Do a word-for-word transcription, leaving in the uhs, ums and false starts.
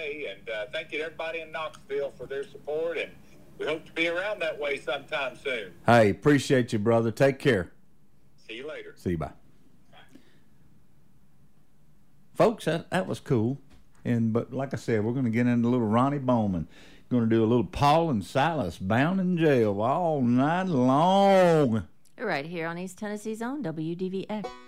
way. And uh, thank you to everybody in Knoxville for their support. And we hope to be around that way sometime soon. Hey, appreciate you, brother. Take care. See you later. See you, bye. Folks, that, that was cool. And But like I said, we're going to get into a little Ronnie Bowman. Going to do a little Paul and Silas bound in jail all night long. Right here on East Tennessee's own W D V X.